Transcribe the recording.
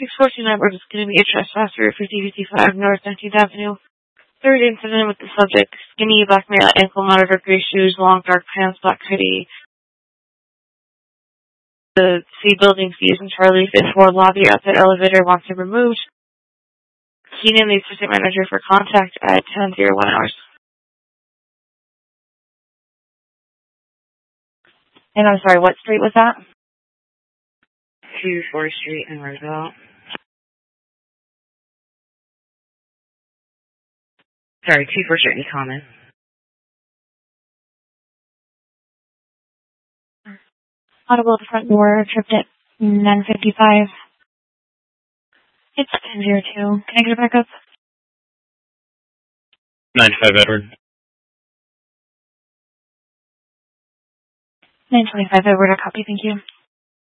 614 Edward is going to be a trespasser at 5055 North 19th Avenue. Third incident with the subject, skinny, black male, ankle monitor, gray shoes, long dark pants, black hoodie. The C building fees and Charlie 5th floor lobby outside elevator wants him removed. Keenan, the assistant manager, for contact at 10:01 hours. And I'm sorry, what street was that? 2 4th Street in Roosevelt. Sorry, 2 4th Street in Common. Audible at the front door, tripped at 9:55. It's 10:02. Can I get it back up? 95 Edward. 9:25 Edward, a copy, thank you.